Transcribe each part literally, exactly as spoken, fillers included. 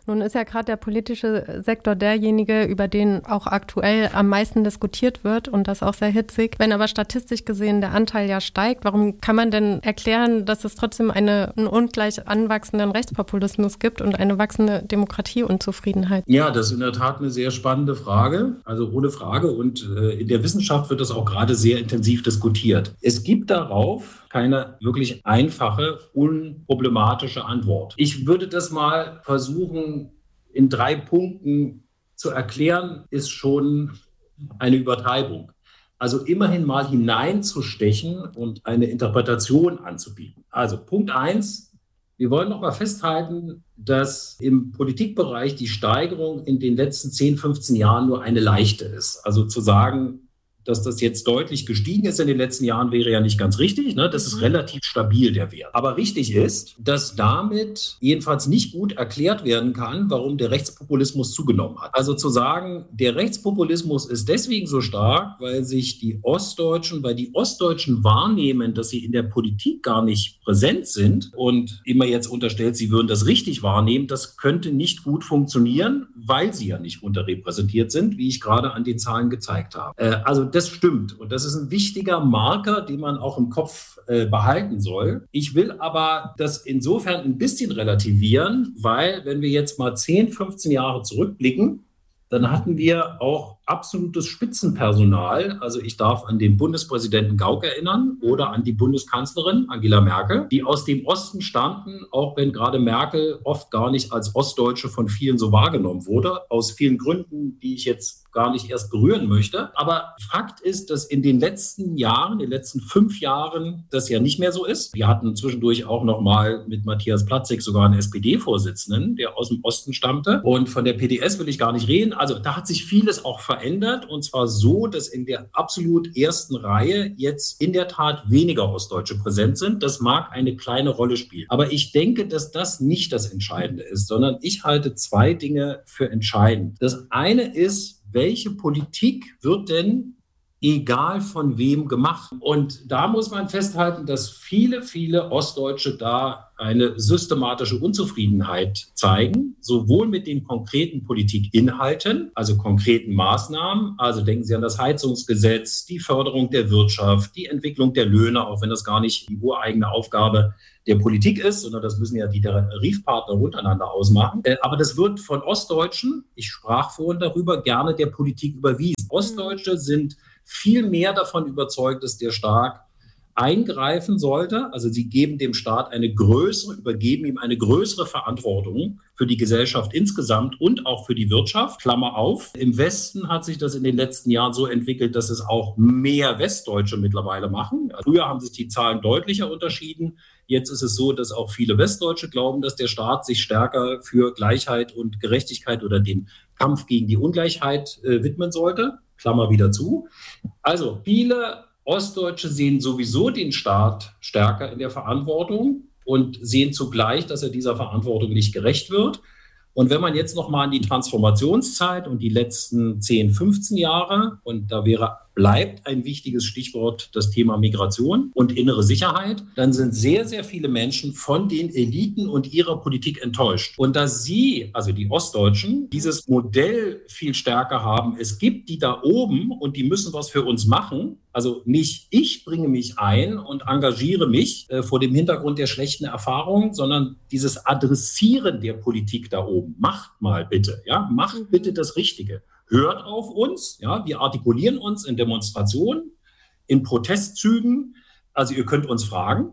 Nun ist ja gerade der politische Sektor derjenige, über den auch aktuell am meisten diskutiert wird und das auch sehr hitzig. Wenn aber statistisch gesehen der Anteil ja steigt, warum kann man denn erklären, dass es trotzdem eine, einen ungleich anwachsenden Rechtspopulismus gibt und eine wachsende Demokratieunzufriedenheit? Ja, das ist in der Tat eine sehr spannende Frage, also ohne Frage. Und äh, in der Wissenschaft wird das auch gerade sehr intensiv diskutiert. Es gibt darauf keine wirklich einfache, unproblematische Antwort. Ich würde das mal versuchen, in drei Punkten zu erklären, ist schon eine Übertreibung. Also immerhin mal hineinzustechen und eine Interpretation anzubieten. Also Punkt eins, wir wollen noch mal festhalten, dass im Politikbereich die Steigerung in den letzten zehn, fünfzehn Jahren nur eine leichte ist. Also zu sagen, dass das jetzt deutlich gestiegen ist in den letzten Jahren, wäre ja nicht ganz richtig. Ne? Das ist relativ stabil, der Wert. Aber richtig ist, dass damit jedenfalls nicht gut erklärt werden kann, warum der Rechtspopulismus zugenommen hat. Also zu sagen, der Rechtspopulismus ist deswegen so stark, weil sich die Ostdeutschen, weil die Ostdeutschen wahrnehmen, dass sie in der Politik gar nicht präsent sind und immer jetzt unterstellt, sie würden das richtig wahrnehmen, das könnte nicht gut funktionieren, weil sie ja nicht unterrepräsentiert sind, wie ich gerade an den Zahlen gezeigt habe. Äh, also das stimmt und das ist ein wichtiger Marker, den man auch im Kopf äh, behalten soll. Ich will aber das insofern ein bisschen relativieren, weil wenn wir jetzt mal zehn, fünfzehn Jahre zurückblicken, dann hatten wir auch absolutes Spitzenpersonal. Also ich darf an den Bundespräsidenten Gauck erinnern oder an die Bundeskanzlerin Angela Merkel, die aus dem Osten stammten, auch wenn gerade Merkel oft gar nicht als Ostdeutsche von vielen so wahrgenommen wurde, aus vielen Gründen, die ich jetzt gar nicht erst berühren möchte. Aber Fakt ist, dass in den letzten Jahren, in den letzten fünf Jahren, das ja nicht mehr so ist. Wir hatten zwischendurch auch noch mal mit Matthias Platzek sogar einen S P D-Vorsitzenden, der aus dem Osten stammte. Und von der P D S will ich gar nicht reden. Also da hat sich vieles auch verändert. Und zwar so, dass in der absolut ersten Reihe jetzt in der Tat weniger Ostdeutsche präsent sind. Das mag eine kleine Rolle spielen. Aber ich denke, dass das nicht das Entscheidende ist, sondern ich halte zwei Dinge für entscheidend. Das eine ist, welche Politik wird denn egal von wem gemacht? Und da muss man festhalten, dass viele, viele Ostdeutsche da eine systematische Unzufriedenheit zeigen, sowohl mit den konkreten Politikinhalten, also konkreten Maßnahmen, also denken Sie an das Heizungsgesetz, die Förderung der Wirtschaft, die Entwicklung der Löhne, auch wenn das gar nicht die ureigene Aufgabe der Politik ist, sondern das müssen ja die Tarifpartner untereinander ausmachen. Aber das wird von Ostdeutschen, ich sprach vorhin darüber, gerne der Politik überwiesen. Ostdeutsche sind viel mehr davon überzeugt, dass der Staat eingreifen sollte. Also sie geben dem Staat eine größere, übergeben ihm eine größere Verantwortung für die Gesellschaft insgesamt und auch für die Wirtschaft. Klammer auf. Im Westen hat sich das in den letzten Jahren so entwickelt, dass es auch mehr Westdeutsche mittlerweile machen. Also früher haben sich die Zahlen deutlicher unterschieden. Jetzt ist es so, dass auch viele Westdeutsche glauben, dass der Staat sich stärker für Gleichheit und Gerechtigkeit oder den Kampf gegen die Ungleichheit äh, widmen sollte. Klammer wieder zu. Also viele Ostdeutsche sehen sowieso den Staat stärker in der Verantwortung und sehen zugleich, dass er dieser Verantwortung nicht gerecht wird. Und wenn man jetzt noch mal an die Transformationszeit und die letzten zehn, fünfzehn Jahre, und da wäre, bleibt ein wichtiges Stichwort das Thema Migration und innere Sicherheit, dann sind sehr, sehr viele Menschen von den Eliten und ihrer Politik enttäuscht. Und dass sie, also die Ostdeutschen, dieses Modell viel stärker haben, es gibt die da oben und die müssen was für uns machen. Also nicht ich bringe mich ein und engagiere mich äh, vor dem Hintergrund der schlechten Erfahrungen, sondern dieses Adressieren der Politik da oben. Macht mal bitte, ja, macht bitte das Richtige. Hört auf uns, ja, wir artikulieren uns in Demonstrationen, in Protestzügen, also ihr könnt uns fragen.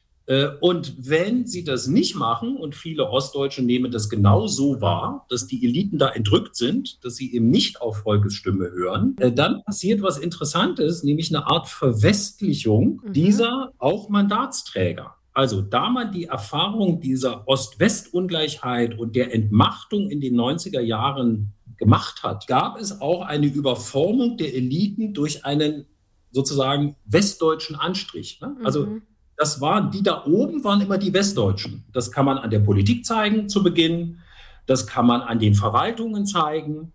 Und wenn sie das nicht machen, und viele Ostdeutsche nehmen das genau so wahr, dass die Eliten da entrückt sind, dass sie eben nicht auf Volkes Stimme hören, dann passiert was Interessantes, nämlich eine Art Verwestlichung mhm. dieser auch Mandatsträger. Also da man die Erfahrung dieser Ost-West-Ungleichheit und der Entmachtung in den neunziger Jahren gemacht hat, gab es auch eine Überformung der Eliten durch einen sozusagen westdeutschen Anstrich. Ne? Mhm. Also das waren, die da oben waren immer die Westdeutschen. Das kann man an der Politik zeigen zu Beginn, das kann man an den Verwaltungen zeigen.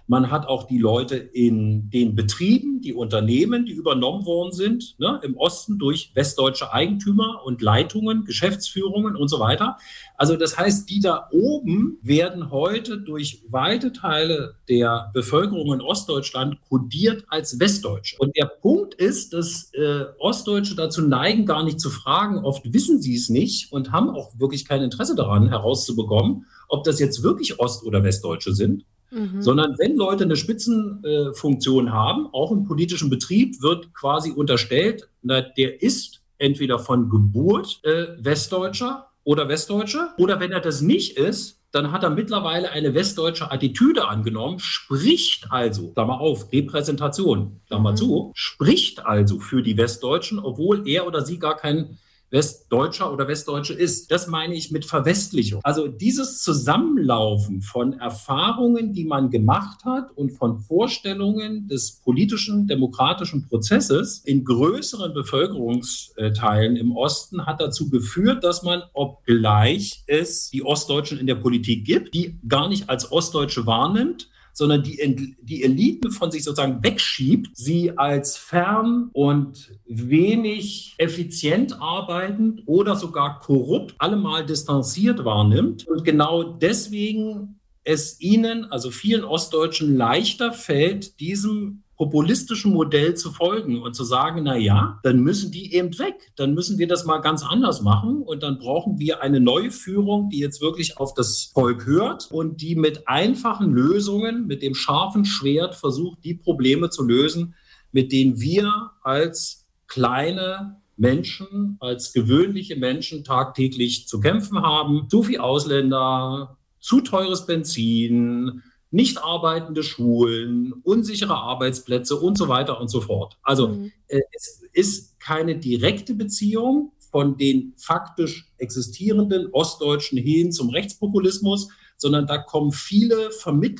Man hat auch die Leute in den Betrieben, die Unternehmen, die übernommen worden sind, ne, im Osten durch westdeutsche Eigentümer und Leitungen, Geschäftsführungen und so weiter. Also das heißt, die da oben werden heute durch weite Teile der Bevölkerung in Ostdeutschland kodiert als Westdeutsche. Und der Punkt ist, dass äh, Ostdeutsche dazu neigen, gar nicht zu fragen. Oft wissen sie es nicht und haben auch wirklich kein Interesse daran, herauszubekommen, ob das jetzt wirklich Ost- oder Westdeutsche sind. Mhm. Sondern wenn Leute eine Spitzenfunktion äh, haben, auch im politischen Betrieb, wird quasi unterstellt, na, der ist entweder von Geburt äh, Westdeutscher oder Westdeutsche, oder wenn er das nicht ist, dann hat er mittlerweile eine westdeutsche Attitüde angenommen, spricht also, Klammer auf, Repräsentation, Klammer mhm. zu, spricht also für die Westdeutschen, obwohl er oder sie gar kein Westdeutscher oder Westdeutsche ist. Das meine ich mit Verwestlichung. Also dieses Zusammenlaufen von Erfahrungen, die man gemacht hat und von Vorstellungen des politischen, demokratischen Prozesses in größeren Bevölkerungsteilen im Osten hat dazu geführt, dass man, obgleich es die Ostdeutschen in der Politik gibt, die gar nicht als Ostdeutsche wahrnimmt, sondern die, die Elite von sich sozusagen wegschiebt, sie als fern und wenig effizient arbeitend oder sogar korrupt allemal distanziert wahrnimmt. Und genau deswegen es ihnen, also vielen Ostdeutschen, leichter fällt, diesem populistischen Modell zu folgen und zu sagen, na ja, dann müssen die eben weg. Dann müssen wir das mal ganz anders machen und dann brauchen wir eine neue Führung, die jetzt wirklich auf das Volk hört und die mit einfachen Lösungen, mit dem scharfen Schwert versucht, die Probleme zu lösen, mit denen wir als kleine Menschen, als gewöhnliche Menschen tagtäglich zu kämpfen haben. Zu viel Ausländer, zu teures Benzin, nicht arbeitende Schulen, unsichere Arbeitsplätze und so weiter und so fort. Also mhm. äh, es ist keine direkte Beziehung von den faktisch existierenden Ostdeutschen hin zum Rechtspopulismus, sondern da kommen viele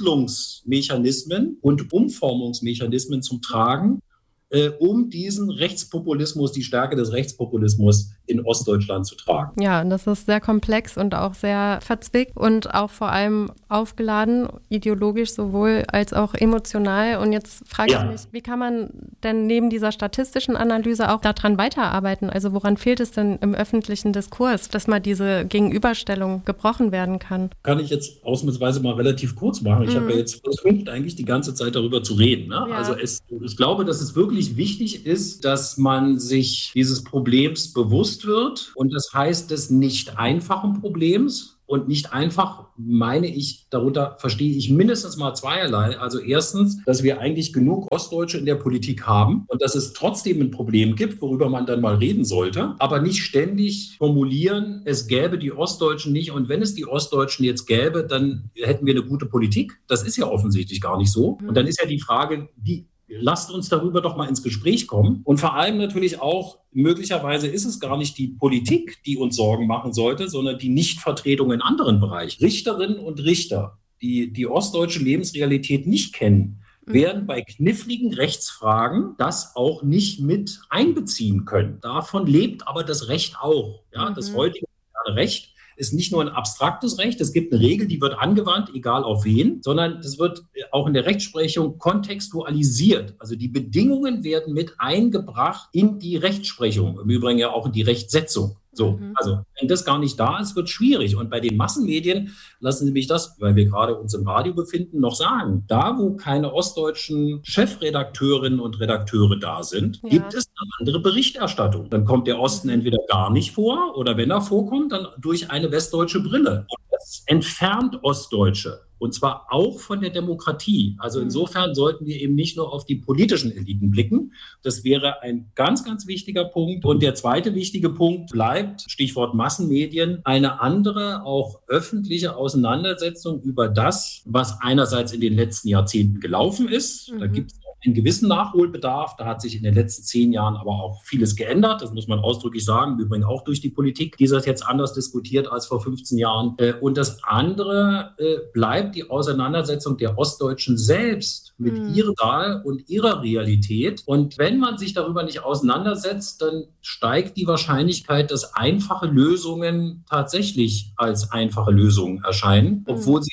Vermittlungsmechanismen und Umformungsmechanismen zum Tragen, äh, um diesen Rechtspopulismus, die Stärke des Rechtspopulismus in Ostdeutschland zu tragen. Ja, und das ist sehr komplex und auch sehr verzwickt und auch vor allem aufgeladen, ideologisch sowohl als auch emotional. Und jetzt frage ja. ich mich, wie kann man denn neben dieser statistischen Analyse auch daran weiterarbeiten? Also woran fehlt es denn im öffentlichen Diskurs, dass mal diese Gegenüberstellung gebrochen werden kann? Kann ich jetzt ausnahmsweise mal relativ kurz machen. Ich mhm. habe ja jetzt versucht, eigentlich die ganze Zeit darüber zu reden. Ne? Ja. Also es, ich glaube, dass es wirklich wichtig ist, dass man sich dieses Problems bewusst wird. Und das heißt des nicht einfachen Problems. Und nicht einfach, meine ich, darunter verstehe ich mindestens mal zweierlei. Also erstens, dass wir eigentlich genug Ostdeutsche in der Politik haben und dass es trotzdem ein Problem gibt, worüber man dann mal reden sollte, aber nicht ständig formulieren, es gäbe die Ostdeutschen nicht und wenn es die Ostdeutschen jetzt gäbe, dann hätten wir eine gute Politik. Das ist ja offensichtlich gar nicht so. Und dann ist ja die Frage, wie lasst uns darüber doch mal ins Gespräch kommen. Und vor allem natürlich auch, möglicherweise ist es gar nicht die Politik, die uns Sorgen machen sollte, sondern die Nichtvertretung in anderen Bereichen. Richterinnen und Richter, die die ostdeutsche Lebensrealität nicht kennen, werden bei kniffligen Rechtsfragen das auch nicht mit einbeziehen können. Davon lebt aber das Recht auch. Ja, mhm. Das heutige Recht ist nicht nur ein abstraktes Recht, es gibt eine Regel, die wird angewandt, egal auf wen, sondern das wird auch in der Rechtsprechung kontextualisiert. Also die Bedingungen werden mit eingebracht in die Rechtsprechung, im Übrigen ja auch in die Rechtsetzung. So, mhm. Also wenn das gar nicht da ist, wird es schwierig. Und bei den Massenmedien, lassen Sie mich das, weil wir gerade uns im Radio befinden, noch sagen, da wo keine ostdeutschen Chefredakteurinnen und Redakteure da sind, ja. gibt es eine andere Berichterstattung. Dann kommt der Osten entweder gar nicht vor oder wenn er vorkommt, dann durch eine westdeutsche Brille. Und das entfernt Ostdeutsche. Und zwar auch von der Demokratie. Also insofern sollten wir eben nicht nur auf die politischen Eliten blicken. Das wäre ein ganz, ganz wichtiger Punkt. Und der zweite wichtige Punkt bleibt, Stichwort Massenmedien, eine andere, auch öffentliche Auseinandersetzung über das, was einerseits in den letzten Jahrzehnten gelaufen ist. Mhm. Da gibt es einen gewissen Nachholbedarf. Da hat sich in den letzten zehn Jahren aber auch vieles geändert. Das muss man ausdrücklich sagen. Im Übrigen auch durch die Politik, die das jetzt anders diskutiert als vor fünfzehn Jahren. Und das andere bleibt die Auseinandersetzung der Ostdeutschen selbst mit mhm. ihrer Wahl und ihrer Realität. Und wenn man sich darüber nicht auseinandersetzt, dann steigt die Wahrscheinlichkeit, dass einfache Lösungen tatsächlich als einfache Lösungen erscheinen, obwohl mhm. sie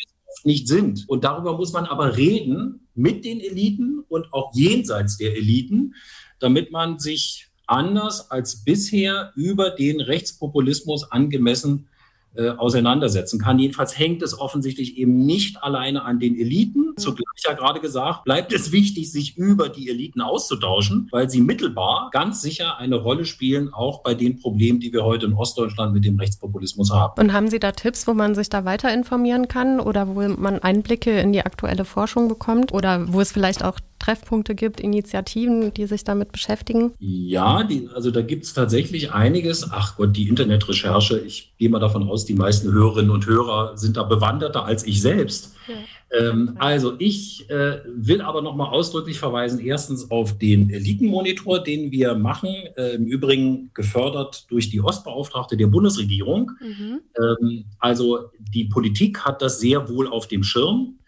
nicht sind. Und darüber muss man aber reden mit den Eliten und auch jenseits der Eliten, damit man sich anders als bisher über den Rechtspopulismus angemessen äh, auseinandersetzen kann. Jedenfalls hängt es offensichtlich eben nicht alleine an den Eliten. Mhm. Zugleich ja gerade gesagt, bleibt es wichtig, sich über die Eliten auszutauschen, weil sie mittelbar ganz sicher eine Rolle spielen, auch bei den Problemen, die wir heute in Ostdeutschland mit dem Rechtspopulismus haben. Und haben Sie da Tipps, wo man sich da weiter informieren kann oder wo man Einblicke in die aktuelle Forschung bekommt oder wo es vielleicht auch Treffpunkte gibt, Initiativen, die sich damit beschäftigen? Ja, die, also da gibt es tatsächlich einiges. Ach Gott, die Internetrecherche, ich gehe mal davon aus, die meisten Hörerinnen und Hörer sind da bewanderter als ich selbst. Ja. Ähm, also ich äh, will aber nochmal ausdrücklich verweisen, erstens auf den Elitenmonitor, den wir machen, äh, im Übrigen gefördert durch die Ostbeauftragte der Bundesregierung. Mhm. Ähm, also die Politik hat das sehr wohl auf dem Schirm.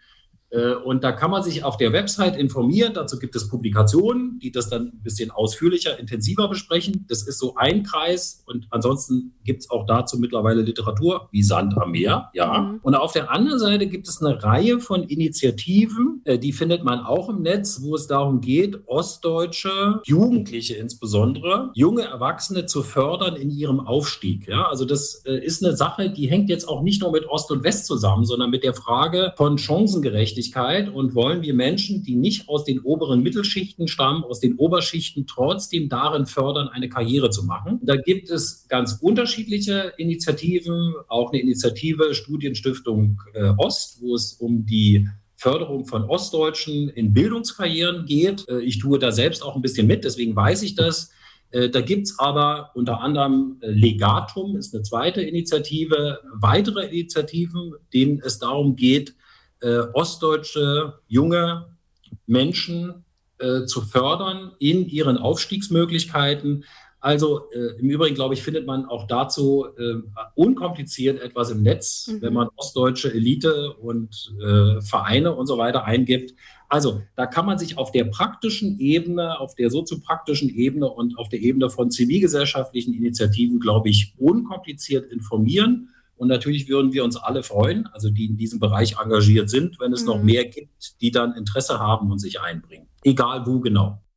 Und da kann man sich auf der Website informieren. Dazu gibt es Publikationen, die das dann ein bisschen ausführlicher, intensiver besprechen. Das ist so ein Kreis. Und ansonsten gibt es auch dazu mittlerweile Literatur wie Sand am Meer. Ja. Mhm. Und auf der anderen Seite gibt es eine Reihe von Initiativen, die findet man auch im Netz, wo es darum geht, ostdeutsche Jugendliche insbesondere, junge Erwachsene zu fördern in ihrem Aufstieg. Ja. Also das ist eine Sache, die hängt jetzt auch nicht nur mit Ost und West zusammen, sondern mit der Frage von Chancengerechtigkeit. Und wollen wir Menschen, die nicht aus den oberen Mittelschichten stammen, aus den Oberschichten, trotzdem darin fördern, eine Karriere zu machen. Da gibt es ganz unterschiedliche Initiativen, auch eine Initiative Studienstiftung äh, Ost, wo es um die Förderung von Ostdeutschen in Bildungskarrieren geht. Äh, ich tue da selbst auch ein bisschen mit, deswegen weiß ich das. Äh, da gibt es aber unter anderem äh, Legatum, ist eine zweite Initiative, weitere Initiativen, denen es darum geht, Äh, ostdeutsche junge Menschen äh, zu fördern in ihren Aufstiegsmöglichkeiten. Also äh, im Übrigen, glaube ich, findet man auch dazu äh, unkompliziert etwas im Netz, mhm. wenn man ostdeutsche Elite und äh, Vereine und so weiter eingibt. Also da kann man sich auf der praktischen Ebene, auf der soziopraktischen Ebene und auf der Ebene von zivilgesellschaftlichen Initiativen, glaube ich, unkompliziert informieren. Und natürlich würden wir uns alle freuen, also die in diesem Bereich engagiert sind, wenn es mhm. noch mehr gibt, die dann Interesse haben und sich einbringen. Egal wo genau.